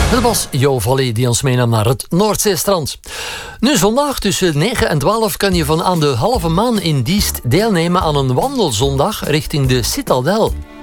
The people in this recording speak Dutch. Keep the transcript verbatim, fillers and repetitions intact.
Dat was Jo Valley die ons meenam naar het Noordzeestrand. Nu zondag tussen negen en twaalf kan je van aan de halve maan in Diest deelnemen aan een wandelzondag richting de Citadel.